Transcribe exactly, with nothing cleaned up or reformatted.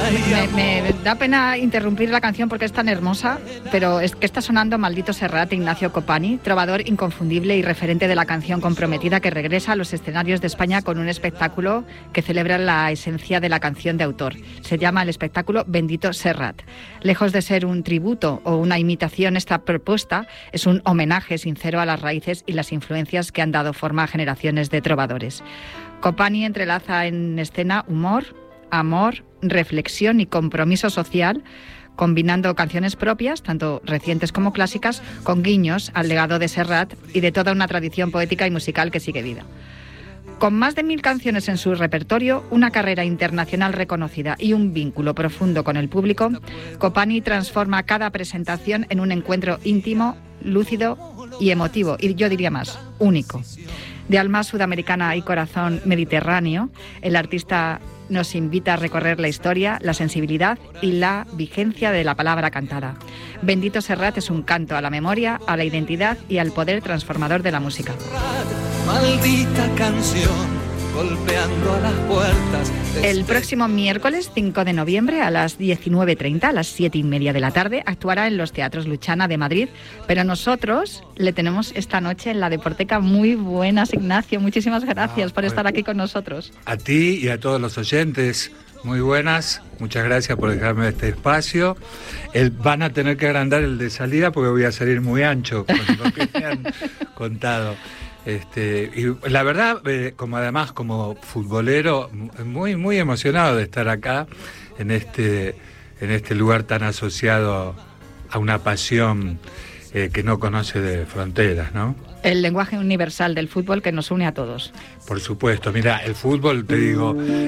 Me, me da pena interrumpir la canción porque es tan hermosa, pero es que está sonando Maldito Serrat de Ignacio Copani, trovador inconfundible y referente de la canción comprometida, que regresa a los escenarios de España con un espectáculo que celebra la esencia de la canción de autor. Se llama el espectáculo Bendito Serrat. Lejos de ser un tributo o una imitación, esta propuesta es un homenaje sincero a las raíces y las influencias que han dado forma a generaciones de trovadores. Copani entrelaza en escena humor, amor, reflexión y compromiso social, combinando canciones propias, tanto recientes como clásicas, con guiños al legado de Serrat y de toda una tradición poética y musical que sigue viva. Con más de mil canciones en su repertorio, una carrera internacional reconocida y un vínculo profundo con el público, Copani transforma cada presentación en un encuentro íntimo, lúcido y emotivo, y yo diría más, único. De alma sudamericana y corazón mediterráneo, el artista nos invita a recorrer la historia, la sensibilidad y la vigencia de la palabra cantada. Bendito Serrat es un canto a la memoria, a la identidad y al poder transformador de la música. Maldita canción, golpeando a las puertas. El próximo miércoles cinco de noviembre a las diecinueve treinta, a las siete y media de la tarde, actuará en los Teatros Luchana de Madrid, pero nosotros le tenemos esta noche en la Deporteca. Muy buenas, Ignacio, muchísimas gracias ah, por estar aquí con nosotros. A ti y a todos los oyentes, muy buenas, muchas gracias por dejarme este espacio. El, van a tener que agrandar el de salida porque voy a salir muy ancho con lo que me han contado. Este, y la verdad, eh, como además como futbolero, muy muy emocionado de estar acá en este en este lugar tan asociado a una pasión eh, que no conoce de fronteras, ¿no? El lenguaje universal del fútbol que nos une a todos. Por supuesto, mira, el fútbol, te digo,